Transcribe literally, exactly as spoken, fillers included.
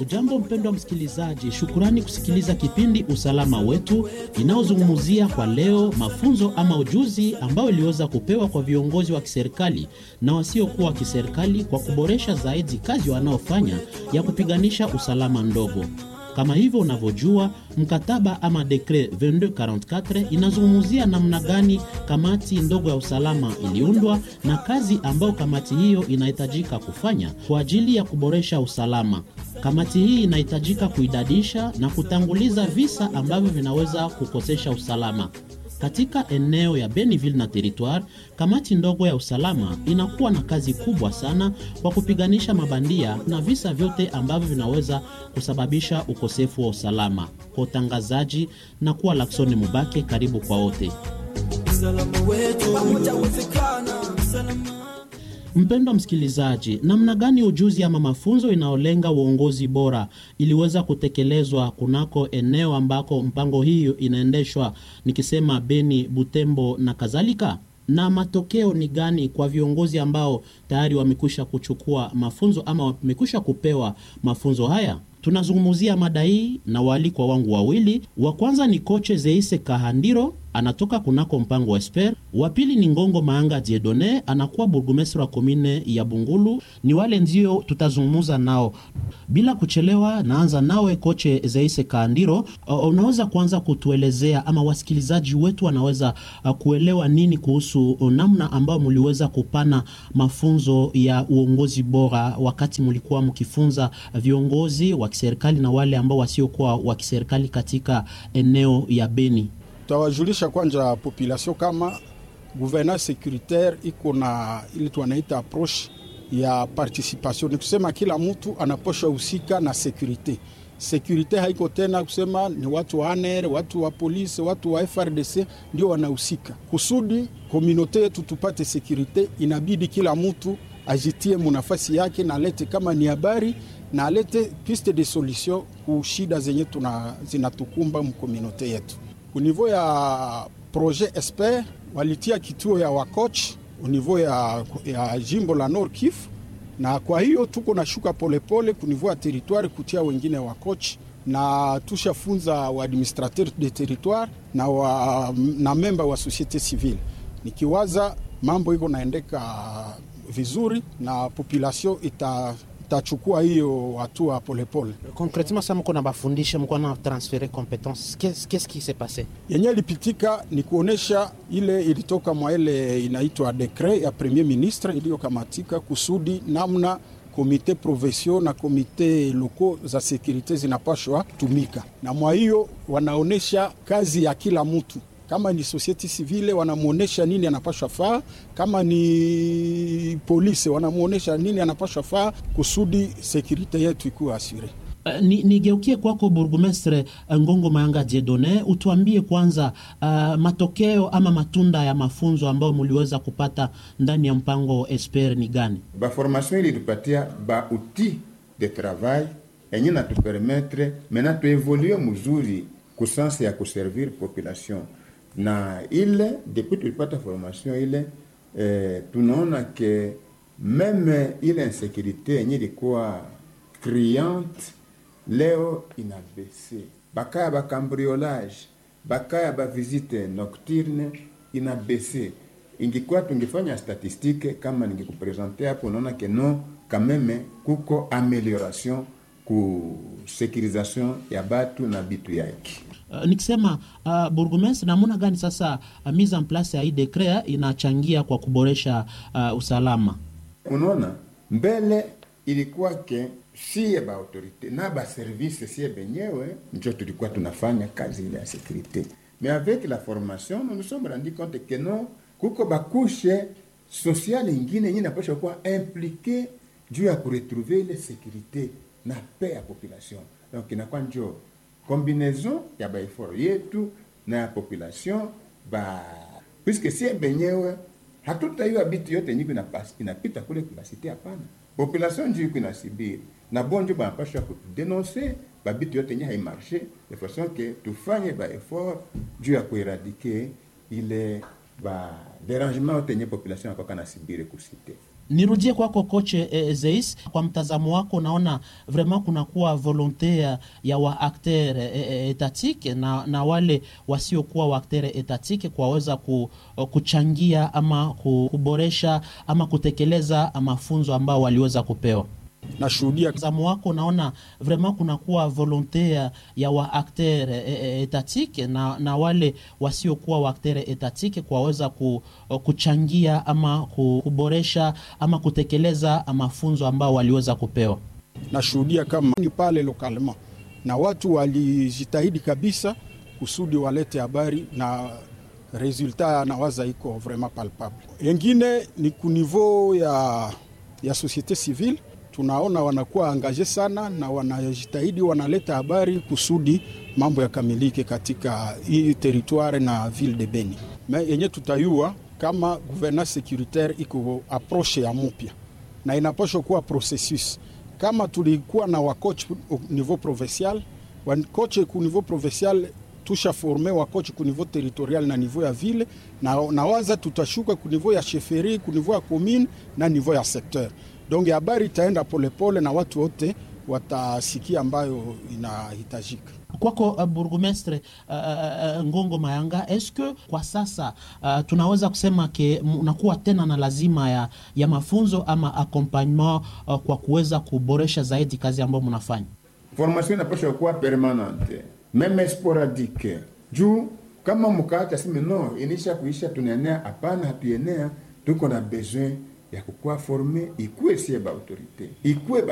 Ujambo mpendwa msikilizaji, shukurani kusikiliza kipindi Usalama Wetu inaozungumzia kwa leo mafunzo ama ujuzi ambao iliweza kupewa kwa viongozi wa kiserikali na wasiokuwa wa kiserikali kwa kuboresha zaidi kazi wanaofanya ya kupiganisha usalama ndogo. Kama hivyo unavyojua, mkataba ama dekret ishirini na mbili arobaini na nne inazungumzia namna gani kamati ndogo ya usalama iliundwa na kazi ambayo kamati hiyo inahitajika kufanya kwa ajili ya kuboresha usalama. Kamati hii inahitajika kuidadisha na kutanguliza visa ambavyo vinaweza kukosesha usalama. Katika eneo ya Beniville na territoire, kamati ndogo ya usalama inakuwa na kazi kubwa sana kwa kupiganisha mabandia na visa vyote ambavyo vinaweza kusababisha ukosefu wa usalama. Kwa utangazaji na kuwa Laksoni Mubake, karibu kwa wote. Mpendwa msikilizaji, namna gani ujuzi ama mafunzo inaolenga uongozi bora iliweza kutekelezwa kunako eneo ambako mpango hiyo inaendeshwa, nikisema Beni, Butembo na kadhalika? Na matokeo ni gani kwa viongozi ambao tayari wamekwisha kuchukua mafunzo ama wamekwisha kupewa mafunzo haya? Tunazungumzia mada hii na waalikwa wangu wawili. Wa kwanza ni Koche Zeise Kahandiro, anatoka kunako mpango wa Esper. Wa pili ni Ngongo Maanga Dieudonne, anakuwa burgomestre wa komine ya Bungulu. Ni wale ndio tutazungumza nao. Bila kuchelewa, naanza nawe Koche Zeise Kahandiro. Uh, unaweza kuanza kutuelezea ama wasikilizaji wetu wanaweza uh, kuelewa nini kuhusu uh, namna ambao mliweza kupana mafunzo ya uongozi bora wakati mlikuwa mkifunza viongozi wa kiserikali na wale ambao wasiokuwa wa kiserikali katika eneo ya Beni? Tawajulisha kwanza population kama gouvernance sécuritaire iko na ile tunaita approche ya participation. Ni kusema kila mtu anaposha husika na security. Security haiko tena kusema ni watu wa A N R, watu wa polisi, watu wa F R D C ndio wanahusika. Kusudi communauté yetu tupate security, inabidi kila mtu ajitie munafasi yake na lete kama ni habari na alete piste de solution ku shida zenye tuna zinatukumba mu communauté yetu. Au niveau ya projet Esper, walitia kituo ya wakoch au niveau ya, ya jimbo la Nord Kivu, na kwa hiyo tuko na shuka polepole ku niveau ya territoire kutia wengine wakoch, na tushafunza wa administrateur de territoire na wa, na memba wa société civile. Nikiwaza mambo iko naendeka vizuri na population ita tachukua hiyo hatua polepole. Concrètement, ça mko na bafundisha, mko na transférer compétences. Qu'est-ce qu'est-ce qui s'est passé? Yenye lipitika ni kuonesha ile ilitoka mwa ile inaitwa decret ya premier ministre iliyokamatika kusudi namna komite provincial na komite loko za sécurité zinapashwa tumika. Na mwa hiyo wanaonesha kazi ya kila mtu. Kama ni société civile wanamuonesha nini anapaswa faa, kama ni polisi wanamuonesha nini anapaswa faa kusudi security yetu ikuwe asure. Uh, ni nigeukie kwako burgomestre Ngongo Maanga Dieudonne, utuambie kwanza uh, matokeo ama matunda ya mafunzo ambayo mliweza kupata ndani ya mpango Esper ni gani? Ba formation ili tupatia ba outil de travail yenye na tu permettre maintenant tu évoluer mzuri kusansi ya kuservir population. Na ile depuis tulipata formation ile eh, tunaona ke meme ile insécurité yenye ilikuwa criante leo inabese. Bakaya ba cambriolage, bakaya ba visite nocturne inabese. Ingekuwa tungefanya statistique kama ningekupresenter hapo, unaona ke non quand même kuko amélioration ku sécurisation ya batu na bitu yake. Uh, nikisema uh, burgomestre, namuna gani sasa uh, mise en place ya hii decret inachangia kwa kuboresha uh, usalama? Unaona, mbele ilikuwa ke siye ba autorité na ba service siye benyewe njo tulikuwa tunafanya kazi ile ya sécurité. Mais avec la formation, nous nous sommes rendu compte que non, kuko ba couche sociale ingine yenye inapaswa kuwa impliqué juu ya kuretrouver ile sécurité na paix ya population. Donc inakuwa njo combinaison ya ba effort yetu na ya population ba, puisque si benyewe hatutaiwa bitu yote nyiko inapita kule kubasite hapana. Population ndio iko inasibiri na bonjo ba pasha kudenoncer ba bitu yote nye haimarche de façon que tufanye ba effort juu ya kuéradiquer ile ba dérangement yote nye population akaka nasibiri kusite. Nirudie kwako koche eh, Zeis, kwa mtazamo wako naona vraiment kunakuwa volonte ya, ya wa acteur eh, eh, etatike na, na wale wasiokuwa wa acteur etatike kuwaweza ku, kuchangia ama kuboresha ama kutekeleza mafunzo ambao waliweza kupewa. Nashuhudia mtazamo wako naona vraiment kunakuwa volonte ya, ya wa acteur eh, etatike na, na wale wasiokuwa wa acteur etatike kuwaweza ku, kuchangia ama kuboresha ama kutekeleza mafunzo ambao waliweza kupewa. Nashuhudia kama ni pale lokalema na watu walijitahidi kabisa kusudi walete habari na resultat na waza iko vraiment palpable. Wengine ni ku niveau ya ya societe civile, tunaona wanakuwa angaje sana na wanajitahidi wanaleta habari kusudi mambo yakamilike katika hii territoire na ville de Beni. Mais yenye tutayua kama gouvernance sécuritaire iko approche ya mpya na inapaswa kuwa processus. Kama tulikuwa na wakoch au niveau provincial, wakoch ku niveau provincial tusha forme wakoch ku niveau territorial na niveau ya ville, na nawaza tutashuka ku niveau ya chefferie, ku niveau ya commune na niveau ya secteur. Donc habari itaenda polepole na watu wote watasikia ambayo inahitajika. Kwako uh, Burgomestre uh, uh, Ngongo Mayanga, eske kwa sasa uh, tunaweza kusema ke unakuwa tena na lazima ya, ya mafunzo ama accompagnement uh, kwa kuweza kuboresha zaidi kazi ambayo mnafanya? Formation inapaswa kuwa permanente, meme sporadique. Juu kama mkaacha sime no inisha kuisha tunaenea, hapana, hatuenea, tuko na besoin ya kukuwa forme ikuwe sieba autorite, ikuwe